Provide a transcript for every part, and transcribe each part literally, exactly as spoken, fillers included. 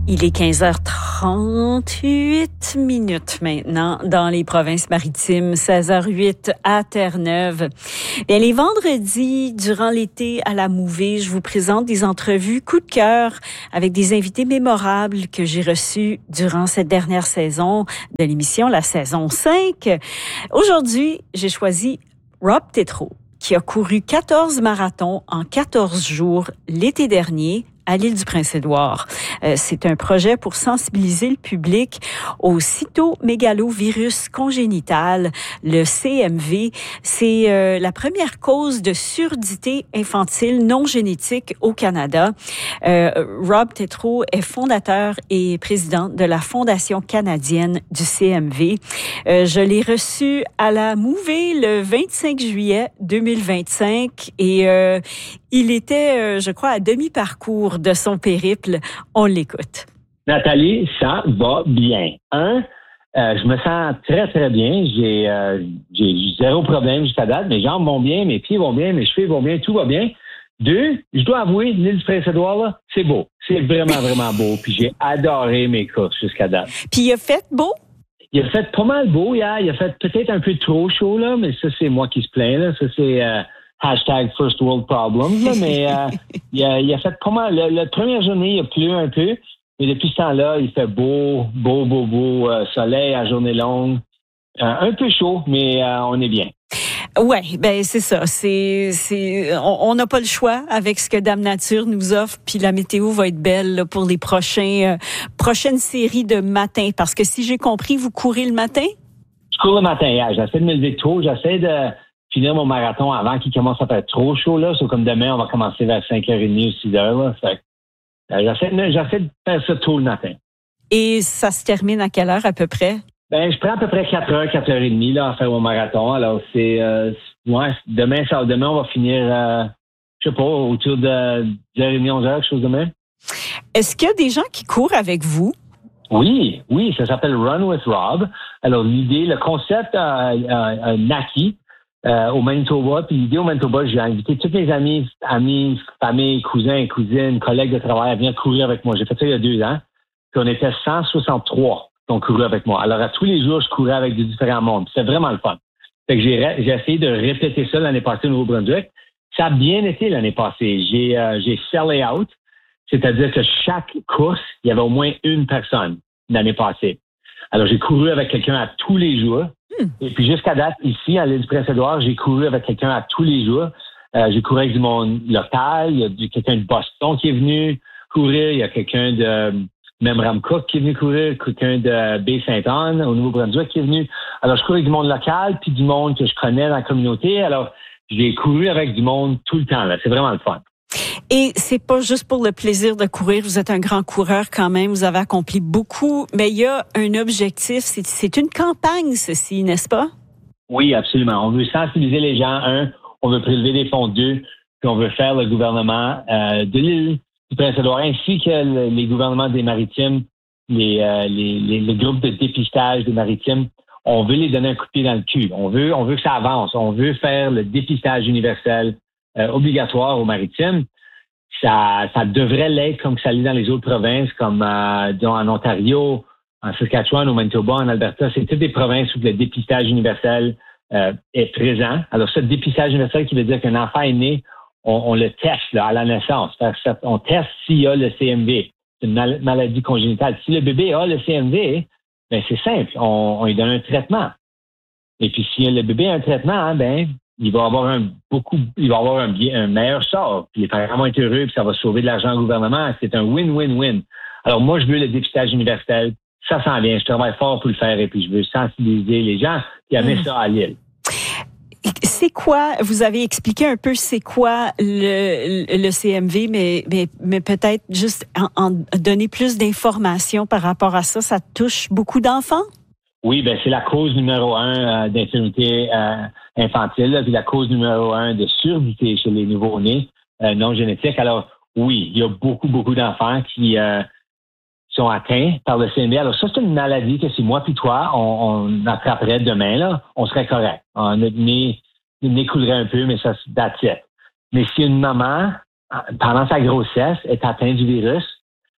Il est quinze heures trente-huit minutes maintenant dans les provinces maritimes, seize heures huit à Terre-Neuve. Bien, les vendredis, durant l'été à la Mouvée, je vous présente des entrevues coup de cœur avec des invités mémorables que j'ai reçus durant cette dernière saison de l'émission, la saison cinq. Aujourd'hui, j'ai choisi Rob Tétrault, qui a couru quatorze marathons en quatorze jours l'été dernier à l'île du Prince-Édouard. Euh, c'est un projet pour sensibiliser le public au cytomégalovirus congénital, le C M V. C'est euh, la première cause de surdité infantile non génétique au Canada. Euh, Rob Tétrault est fondateur et président de la Fondation canadienne du C M V. Euh, je l'ai reçu à la Mouvée le vingt-cinq juillet deux mille vingt-cinq et euh, il était, euh, je crois, à demi-parcours de son périple. On l'écoute. Nathalie, ça va bien. Un, euh, je me sens très, très bien. J'ai, euh, j'ai zéro problème jusqu'à date. Mes jambes vont bien, mes pieds vont bien, mes cheveux vont bien, tout va bien. Deux, je dois avouer, l'île du Prince-Édouard, là, c'est beau. C'est vraiment, vraiment beau. Puis j'ai adoré mes courses jusqu'à date. Puis il a fait beau? Il a fait pas mal beau hier. Il a fait peut-être un peu trop chaud, là, mais ça, c'est moi qui se plains, là. Ça, c'est... Euh, Hashtag First World Problems, là, mais euh, il, a, il a fait pas mal. La, la première journée, il a plu un peu, mais depuis ce temps-là, il fait beau, beau, beau, beau, euh, soleil à journée longue. Euh, un peu chaud, mais euh, on est bien. Ouais, ben c'est ça. C'est, c'est, on n'a pas le choix avec ce que Dame Nature nous offre. Puis la météo va être belle là, pour les prochains, euh, prochaines séries de matin. Parce que si j'ai compris, vous courez le matin? Je cours le matin. Yeah. J'essaie de me lever tôt. J'essaie de finir mon marathon avant qu'il commence à faire trop chaud, là. C'est comme demain, on va commencer vers cinq heures trente ou six heures, là. Fait, euh, j'essaie, de, j'essaie de faire ça tôt le matin. Et ça se termine à quelle heure à peu près? Ben, je prends à peu près quatre heures, quatre heures trente, là, à faire mon marathon. Alors, c'est, euh, ouais, demain, ça, demain, on va finir, euh, je sais pas, autour de dix heures trente, onze heures, quelque chose de même. Est-ce qu'il y a des gens qui courent avec vous? Oui, oui, ça s'appelle Run with Rob. Alors, l'idée, le concept a, a, a naquit. Euh, au Manitoba, puis l'idée au Manitoba, j'ai invité tous mes amis, amis, familles, cousins, cousines, collègues de travail à venir courir avec moi. J'ai fait ça il y a deux ans, puis on était cent soixante-trois qui ont couru avec moi. Alors, à tous les jours, je courais avec des différents mondes. C'était vraiment le fun. Fait que j'ai, j'ai essayé de répéter ça l'année passée au Nouveau-Brunswick. Ça a bien été l'année passée. J'ai, euh, j'ai sell out, c'est-à-dire que chaque course, il y avait au moins une personne l'année passée. Alors, j'ai couru avec quelqu'un à tous les jours. Et puis jusqu'à date, ici, à l'île du Prince-Édouard, j'ai couru avec quelqu'un à tous les jours. Euh, j'ai couru avec du monde local. Il y a du, quelqu'un de Boston qui est venu courir. Il y a quelqu'un de Memramcook qui est venu courir. Quelqu'un de Baie-Sainte-Anne, au Nouveau-Brunswick, qui est venu. Alors, je cours avec du monde local, puis du monde que je connais dans la communauté. Alors, j'ai couru avec du monde tout le temps, là. C'est vraiment le fun. Et c'est pas juste pour le plaisir de courir. Vous êtes un grand coureur quand même. Vous avez accompli beaucoup. Mais il y a un objectif. C'est, c'est une campagne, ceci, n'est-ce pas? Oui, absolument. On veut sensibiliser les gens. Un, on veut prélever des fonds. Deux, puis on veut faire le gouvernement euh, de l'île du Prince-Édouard ainsi que le, les gouvernements des maritimes, les, euh, les, les, les groupes de dépistage des maritimes. On veut les donner un coup de pied dans le cul. On veut, on veut que ça avance. On veut faire le dépistage universel euh, obligatoire aux maritimes. Ça, ça devrait l'être comme ça l'est dans les autres provinces, comme euh, disons, en Ontario, en Saskatchewan, au Manitoba, en Alberta. C'est toutes des provinces où le dépistage universel euh, est présent. Alors, ce dépistage universel qui veut dire qu'un enfant est né, on, on le teste là, à la naissance. On teste s'il y a le C M V. C'est une mal- maladie congénitale. Si le bébé a le C M V, ben c'est simple. On, on lui donne un traitement. Et puis, si le bébé a un traitement, hein, ben il va avoir un beaucoup, il va avoir un, bien, un meilleur sort. Puis les parents vont être heureux, puis ça va sauver de l'argent au gouvernement. C'est un win-win-win. Alors moi, je veux le dépistage universel. Ça s'en vient. Je travaille fort pour le faire et puis je veux sensibiliser les gens et amener mmh. ça à l'île. C'est quoi, vous avez expliqué un peu c'est quoi le, le C M V, mais, mais, mais peut-être juste en, en donner plus d'informations par rapport à ça. Ça touche beaucoup d'enfants? Oui, ben c'est la cause numéro un euh, d'infirmité euh, infantile, puis la cause numéro un de surdité chez les nouveau-nés euh, non génétiques. Alors oui, il y a beaucoup, beaucoup d'enfants qui euh, sont atteints par le C M V. Alors ça, c'est une maladie que si moi puis toi, on, on attraperait demain, là, on serait correct. On, notre nez, notre nez coulerait un peu, mais ça, that's it. Mais si une maman, pendant sa grossesse, est atteinte du virus,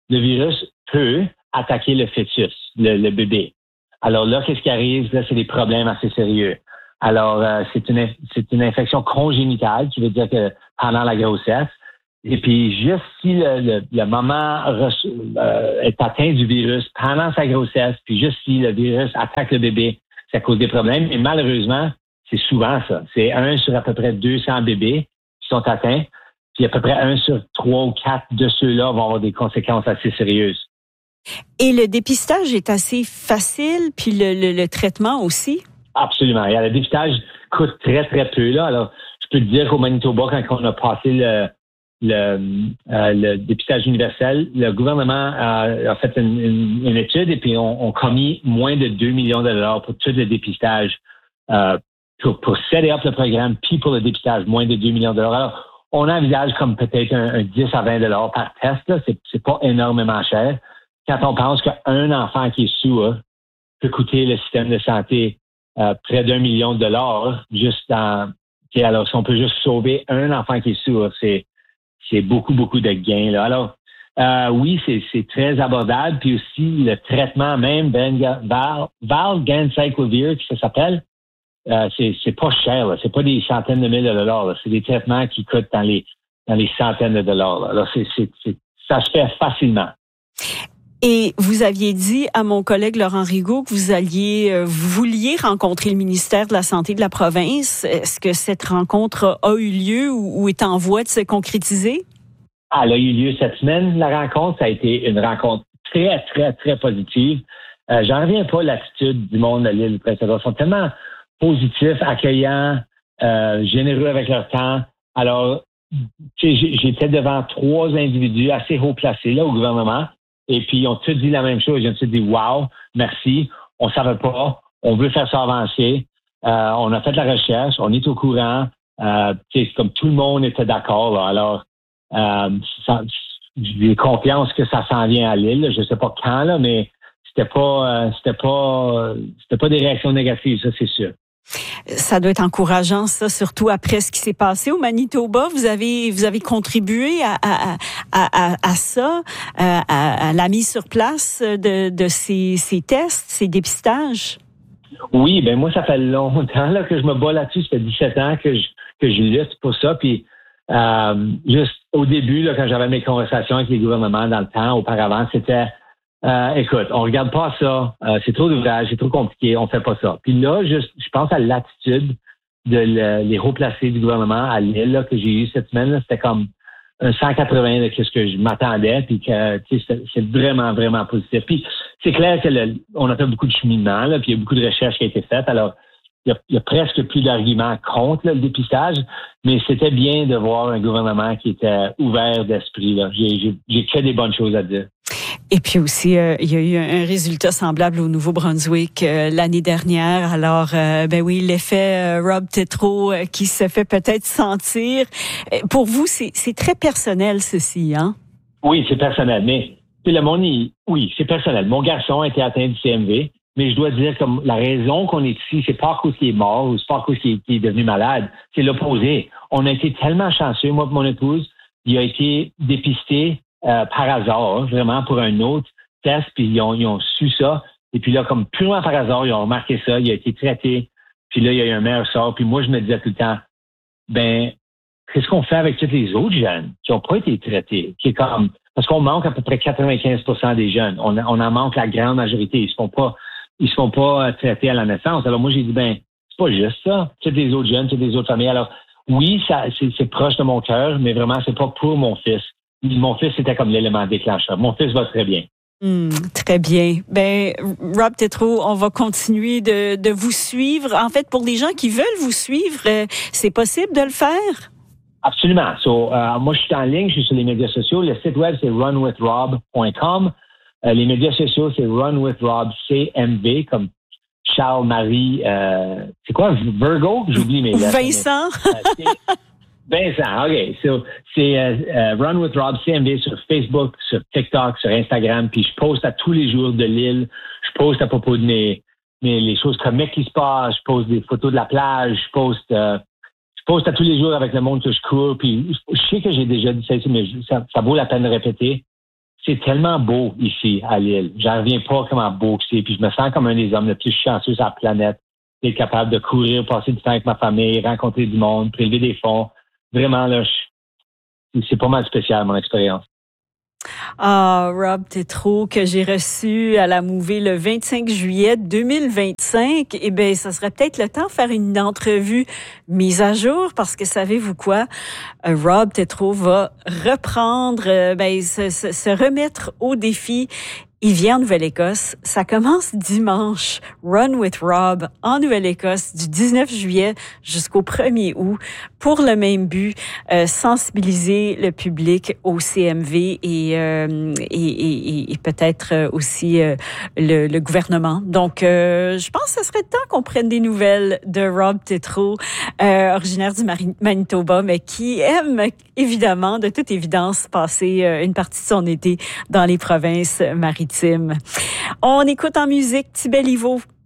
le virus peut attaquer le fœtus, le, le bébé. Alors là, qu'est-ce qui arrive? Là, c'est des problèmes assez sérieux. Alors, euh, c'est une c'est une infection congénitale, qui veut dire que pendant la grossesse, et puis juste si le, le, le maman reço- euh, est atteint du virus pendant sa grossesse, puis juste si le virus attaque le bébé, ça cause des problèmes. Et malheureusement, c'est souvent ça. C'est un sur à peu près deux cents bébés qui sont atteints, puis à peu près un sur trois ou quatre de ceux-là vont avoir des conséquences assez sérieuses. Et le dépistage est assez facile, puis le, le, le traitement aussi? Absolument. Et le dépistage coûte très, très peu. Là. Alors, je peux te dire qu'au Manitoba, quand on a passé le, le, euh, le dépistage universel, le gouvernement a, a fait une, une, une étude et puis on, on commis moins de deux millions de dollars pour tout le dépistage, euh, pour, pour setter up le programme, puis pour le dépistage, moins de deux millions de dollars. Alors, on envisage comme peut-être un, un dix à vingt dollars par test. Là. C'est, c'est pas énormément cher. Quand on pense qu'un enfant qui est sourd peut coûter le système de santé Euh, près d'un million de dollars, juste en, alors si on peut juste sauver un enfant qui est sourd, c'est, c'est beaucoup, beaucoup de gains, là. Alors, euh, oui, c'est, c'est très abordable, puis aussi le traitement même, Benga, Val, Valganciclovir, qui ça s'appelle, euh, c'est, c'est pas cher, là. C'est pas des centaines de mille de dollars, là. C'est des traitements qui coûtent dans les, dans les centaines de dollars, là. Alors, c'est, c'est, c'est, ça se fait facilement. Et vous aviez dit à mon collègue Laurent Rigaud que vous alliez, euh, vous vouliez rencontrer le ministère de la Santé de la province. Est-ce que cette rencontre a eu lieu ou, ou est en voie de se concrétiser? Ah, elle a eu lieu cette semaine, la rencontre. Ça a été une rencontre très, très, très positive. Euh, j'en reviens pas l'attitude du monde de l'île du Prince-Édouard. Ils sont tellement positifs, accueillants, euh, généreux avec leur temps. Alors, tu sais, j'étais devant trois individus assez haut placés là au gouvernement. Et puis, ils ont tous dit la même chose. Ils ont tous dit « Wow, merci, on ne savait pas, on veut faire ça avancer. Euh, on a fait de la recherche, on est au courant. Euh, » Comme tout le monde était d'accord. Là. Alors, euh, ça, j'ai confiance que ça s'en vient à l'île. Je ne sais pas quand, là, mais c'était pas, euh, c'était pas, euh, c'était pas des réactions négatives, ça c'est sûr. Ça doit être encourageant, ça, surtout après ce qui s'est passé au Manitoba. Vous avez, vous avez contribué à, à, à, à, à ça, à, à la mise sur place de, de ces, ces tests, ces dépistages. Oui, ben moi, ça fait longtemps là, que je me bats là-dessus. Ça fait dix-sept ans que je, que je lutte pour ça. Puis, euh, juste au début, là, quand j'avais mes conversations avec les gouvernements dans le temps, auparavant, c'était Euh, écoute, on regarde pas ça. Euh, c'est trop d'ouvrage, c'est trop compliqué, on fait pas ça. Puis là, je, je pense à l'attitude de le, les hauts placés du gouvernement à l'île là, que j'ai eu cette semaine. Là, c'était comme un cent quatre-vingts de ce que je m'attendais. Puis que tu sais, c'est, c'est vraiment, vraiment positif. Puis c'est clair que le, on a fait beaucoup de cheminement, là, puis il y a beaucoup de recherches qui a été faites. Alors, il y a, il y a presque plus d'arguments contre là, le dépistage, mais c'était bien de voir un gouvernement qui était ouvert d'esprit. Là. J'ai, j'ai, j'ai que des bonnes choses à dire. Et puis aussi, euh, il y a eu un résultat semblable au Nouveau-Brunswick euh, l'année dernière. Alors, euh, ben oui, l'effet euh, Rob Tétrault euh, qui se fait peut-être sentir. Pour vous, c'est, c'est très personnel, ceci, hein? Oui, c'est personnel. Mais le monde, il, oui, c'est personnel. Mon garçon a été atteint du C M V, mais je dois dire que la raison qu'on est ici, c'est pas à cause qu'il est mort ou c'est pas à cause qu'il est, qu'il est devenu malade. C'est l'opposé. On a été tellement chanceux, moi et mon épouse, il a été dépisté Euh, par hasard, vraiment pour un autre test, puis ils ont, ils ont su ça. Et puis là, comme purement par hasard, ils ont remarqué ça, il a été traité, puis là, il y a eu un meilleur sort. Puis moi, je me disais tout le temps, ben, qu'est-ce qu'on fait avec tous les autres jeunes qui n'ont pas été traités? Qui est comme, parce qu'on manque à peu près quatre-vingt-quinze pour cent des jeunes. On, on en manque la grande majorité. Ils ne se font pas, ils se font pas traités à la naissance. Alors moi, j'ai dit, ben, c'est pas juste ça. Tous les autres jeunes, toutes les autres familles. Alors, oui, ça, c'est, c'est proche de mon cœur, mais vraiment, c'est pas pour mon fils. Mon fils, c'était comme l'élément déclencheur. Mon fils va très bien. Mmh, très bien. Ben, Rob Tétrault, on va continuer de, de vous suivre. En fait, pour les gens qui veulent vous suivre, euh, c'est possible de le faire? Absolument. So, euh, moi, je suis en ligne, je suis sur les médias sociaux. Le site web, c'est run with rob point com. Euh, les médias sociaux, c'est runwithrob C M V, comme Charles-Marie, euh, c'est quoi, Virgo? J'oublie mes lettres. Vincent. Mais, euh, Vincent, OK. So, c'est euh, euh, Run with Rob C M V sur Facebook, sur TikTok, sur Instagram. Puis je poste à tous les jours de l'île. Je poste à propos de mes, mes les choses comiques qui se passent. Je poste des photos de la plage. Je poste, euh, je poste à tous les jours avec le monde que je cours. Puis je sais que j'ai déjà dit ça ici, mais ça, ça vaut la peine de répéter. c'est tellement beau ici à Lille. J'en reviens pas comment beau que c'est. Puis je me sens comme un des hommes les plus chanceux sur la planète. D'être capable de courir, passer du temps avec ma famille, rencontrer du monde, prélever des fonds. Vraiment, là, je, c'est pas mal spécial, mon expérience. Ah, Rob Tétrault, que j'ai reçu à la Mouvée le vingt-cinq juillet deux mille vingt-cinq. Eh bien, ça serait peut-être le temps de faire une entrevue mise à jour parce que savez-vous quoi? Rob Tétrault va reprendre, euh, ben, se, se, se remettre au défi. Il vient en Nouvelle-Écosse. Ça commence dimanche. Run with Rob en Nouvelle-Écosse du dix-neuf juillet jusqu'au premier août pour le même but, euh, sensibiliser le public au C M V et, euh, et, et, et peut-être aussi euh, le, le gouvernement. Donc, euh, je pense que ce serait temps qu'on prenne des nouvelles de Rob Tétrault, euh, originaire du Manitoba, mais qui aime évidemment, de toute évidence, passer euh, une partie de son été dans les provinces maritimes. On écoute en musique Tibet Livo